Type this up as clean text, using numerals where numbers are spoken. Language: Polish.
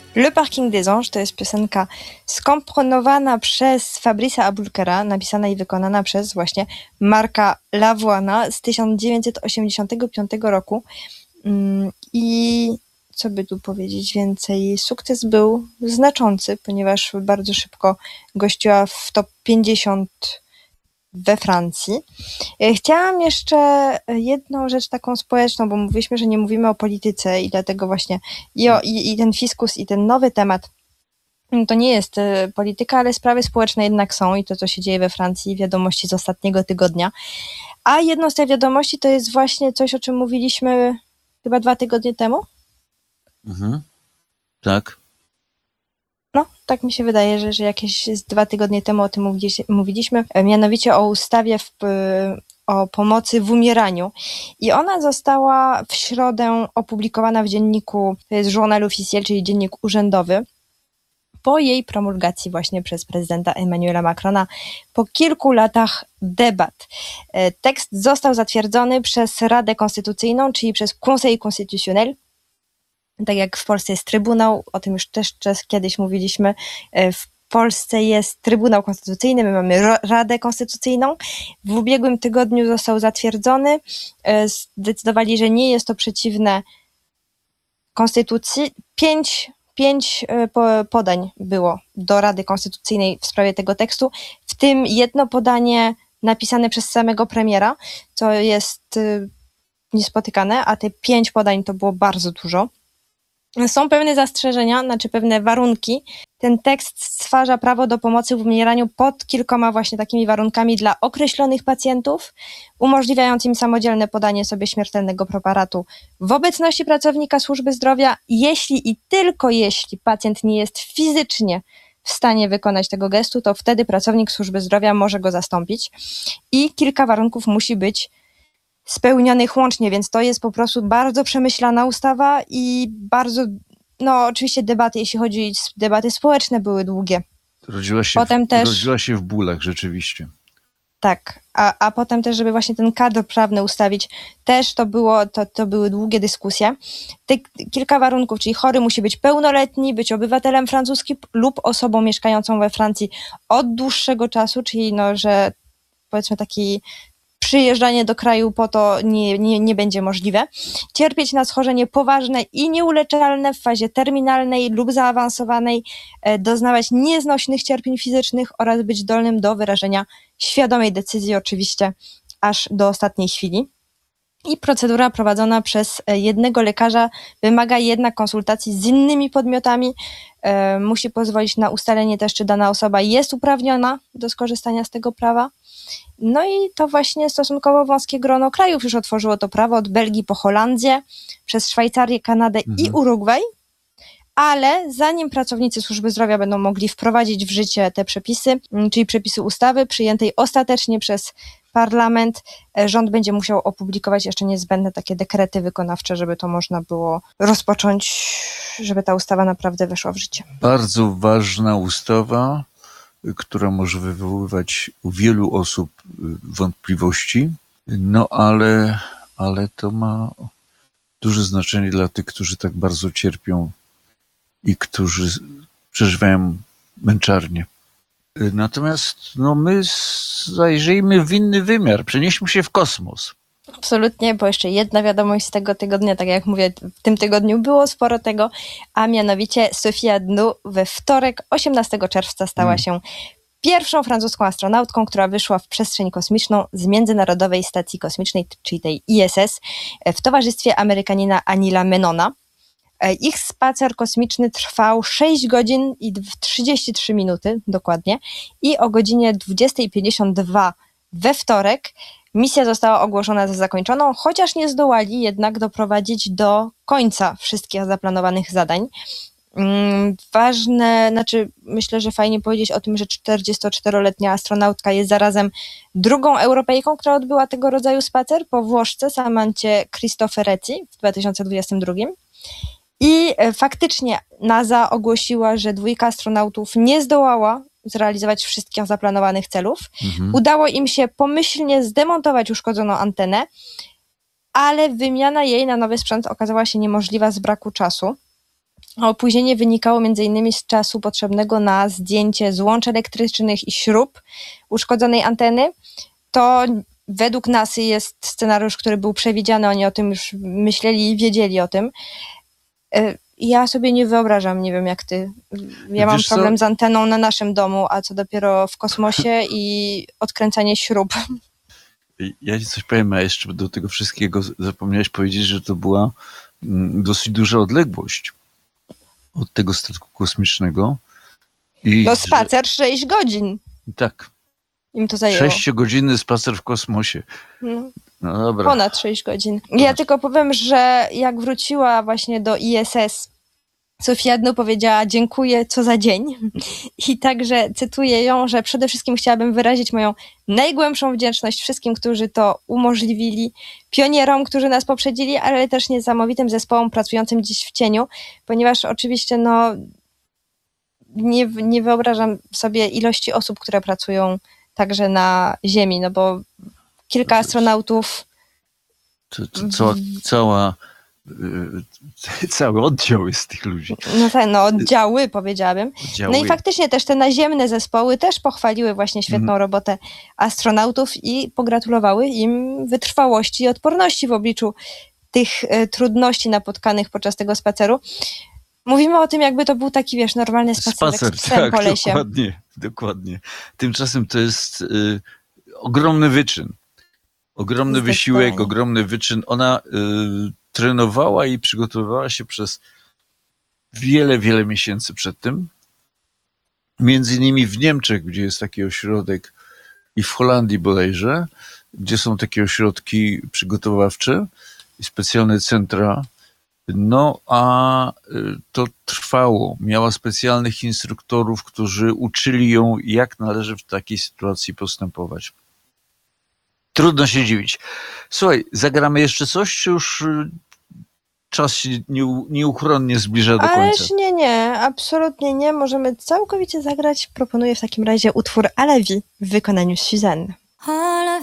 Le Parking des Anges to jest piosenka skomponowana przez Fabrice'a Aboulkera, napisana i wykonana przez właśnie Marka Lavoina z 1985 roku. I co by tu powiedzieć więcej? Sukces był znaczący, ponieważ bardzo szybko gościła w top 50 we Francji. Chciałam jeszcze jedną rzecz taką społeczną, bo mówiliśmy, że nie mówimy o polityce i dlatego właśnie i ten fiskus i ten nowy temat to nie jest polityka, ale sprawy społeczne jednak są i to, co się dzieje we Francji, wiadomości z ostatniego tygodnia. A jedną z tych wiadomości to jest właśnie coś, o czym mówiliśmy chyba 2 tygodnie temu. Tak. No, tak mi się wydaje, że jakieś z 2 tygodnie temu o tym mówiliśmy, mianowicie o ustawie o pomocy w umieraniu. I ona została w środę opublikowana w dzienniku, to jest Journal Officiel, czyli dziennik urzędowy, po jej promulgacji właśnie przez prezydenta Emmanuela Macrona po kilku latach debat. Tekst został zatwierdzony przez Radę Konstytucyjną, czyli przez Conseil Constitutionnel. Tak jak w Polsce jest Trybunał, o tym już też kiedyś mówiliśmy, w Polsce jest Trybunał Konstytucyjny, my mamy Radę Konstytucyjną. W ubiegłym tygodniu został zatwierdzony, zdecydowali, że nie jest to przeciwne konstytucji. 5 podań było do Rady Konstytucyjnej w sprawie tego tekstu, w tym jedno podanie napisane przez samego premiera, co jest niespotykane, a te 5 podań to było bardzo dużo. Są pewne zastrzeżenia, znaczy pewne warunki. Ten tekst stwarza prawo do pomocy w umieraniu pod kilkoma właśnie takimi warunkami dla określonych pacjentów, umożliwiając im samodzielne podanie sobie śmiertelnego preparatu w obecności pracownika służby zdrowia, jeśli i tylko jeśli pacjent nie jest fizycznie w stanie wykonać tego gestu, to wtedy pracownik służby zdrowia może go zastąpić i kilka warunków musi być spełnionych łącznie, więc to jest po prostu bardzo przemyślana ustawa i bardzo, no oczywiście debaty, jeśli chodzi o debaty społeczne, były długie. Rodziła się w bólach, rzeczywiście. Tak, a potem też, żeby właśnie ten kadr prawny ustawić, też to były długie dyskusje. Kilka warunków, czyli chory musi być pełnoletni, być obywatelem francuskim lub osobą mieszkającą we Francji od dłuższego czasu, czyli no, że powiedzmy taki przyjeżdżanie do kraju po to nie będzie możliwe. Cierpieć na schorzenie poważne i nieuleczalne w fazie terminalnej lub zaawansowanej, doznawać nieznośnych cierpień fizycznych oraz być zdolnym do wyrażenia świadomej decyzji, oczywiście aż do ostatniej chwili. I procedura prowadzona przez jednego lekarza wymaga jednak konsultacji z innymi podmiotami. Musi pozwolić na ustalenie też, czy dana osoba jest uprawniona do skorzystania z tego prawa. No i to właśnie stosunkowo wąskie grono krajów już otworzyło to prawo, od Belgii po Holandię, przez Szwajcarię, Kanadę i Urugwaj. Ale zanim pracownicy służby zdrowia będą mogli wprowadzić w życie te przepisy, czyli przepisy ustawy przyjętej ostatecznie przez parlament, rząd będzie musiał opublikować jeszcze niezbędne takie dekrety wykonawcze, żeby to można było rozpocząć, żeby ta ustawa naprawdę weszła w życie. Bardzo ważna ustawa, która może wywoływać u wielu osób wątpliwości, no ale to ma duże znaczenie dla tych, którzy tak bardzo cierpią i którzy przeżywają męczarnię. Natomiast no, my zajrzyjmy w inny wymiar, przenieśmy się w kosmos. Absolutnie, bo jeszcze jedna wiadomość z tego tygodnia, tak jak mówię, w tym tygodniu było sporo tego, a mianowicie Sophie Adno we wtorek, 18 czerwca stała się pierwszą francuską astronautką, która wyszła w przestrzeń kosmiczną z Międzynarodowej Stacji Kosmicznej, czyli tej ISS, w towarzystwie Amerykanina Anila Menona. Ich spacer kosmiczny trwał 6 godzin i 33 minuty dokładnie i o godzinie 20:52 we wtorek misja została ogłoszona za zakończoną, chociaż nie zdołali jednak doprowadzić do końca wszystkich zaplanowanych zadań. Ważne, myślę, że fajnie powiedzieć o tym, że 44-letnia astronautka jest zarazem drugą Europejką, która odbyła tego rodzaju spacer po Włoszce Samancie Cristoforetti w 2022. I faktycznie NASA ogłosiła, że 2 astronautów nie zdołała zrealizować wszystkich zaplanowanych celów. Udało im się pomyślnie zdemontować uszkodzoną antenę, ale wymiana jej na nowy sprzęt okazała się niemożliwa z braku czasu. A opóźnienie wynikało m.in. z czasu potrzebnego na zdjęcie złącz elektrycznych i śrub uszkodzonej anteny. To według NASA jest scenariusz, który był przewidziany, oni o tym już myśleli i wiedzieli o tym. Ja sobie nie wyobrażam, nie wiem jak ty. Ja mam Wiesz co? problem z anteną na naszym domu, a co dopiero w kosmosie i odkręcanie śrub. Ja ci coś powiem, a jeszcze do tego wszystkiego zapomniałeś powiedzieć, że to była dosyć duża odległość od tego statku kosmicznego. I No spacer 6 godzin tak, im to zajęło. 6-godzinny spacer w kosmosie. No, No dobra. ponad 6 godzin. Ja tylko powiem, że jak wróciła właśnie do ISS, Sofia Dno powiedziała: dziękuję, co za dzień. I także cytuję ją, że przede wszystkim chciałabym wyrazić moją najgłębszą wdzięczność wszystkim, którzy to umożliwili, pionierom, którzy nas poprzedzili, ale też niesamowitym zespołom pracującym dziś w cieniu, ponieważ oczywiście nie wyobrażam sobie ilości osób, które pracują także na Ziemi, no bo kilka astronautów. Cały oddział jest tych ludzi. No tak, oddziały powiedziałabym. Oddziały. No i faktycznie też te naziemne zespoły też pochwaliły właśnie świetną robotę astronautów i pogratulowały im wytrwałości i odporności w obliczu tych trudności napotkanych podczas tego spaceru. Mówimy o tym, jakby to był taki, normalny spacer z psem po lesie. Dokładnie. Tymczasem to jest ogromny wyczyn. Ogromny wysiłek, ogromny wyczyn. Ona trenowała i przygotowywała się przez wiele, wiele miesięcy przed tym. Między innymi w Niemczech, gdzie jest taki ośrodek, i w Holandii bodajże, gdzie są takie ośrodki przygotowawcze i specjalne centra. No a to trwało. Miała specjalnych instruktorów, którzy uczyli ją, jak należy w takiej sytuacji postępować. Trudno się dziwić. Słuchaj, zagramy jeszcze coś, czy już czas się nieuchronnie zbliża do końca? Ależ nie, absolutnie nie. Możemy całkowicie zagrać. Proponuję w takim razie utwór Alewi w wykonaniu Suzanne.